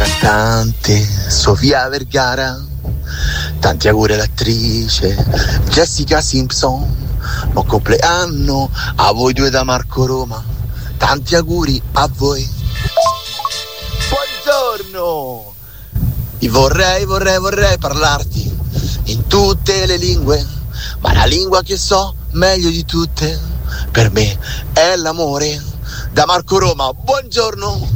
cantante Sofia Vergara, tanti auguri all'attrice Jessica Simpson, buon compleanno a voi due da Marco Roma, tanti auguri a voi. Buongiorno, vorrei parlarti in tutte le lingue, ma la lingua che so meglio di tutte per me è l'amore. Da Marco Roma, buongiorno.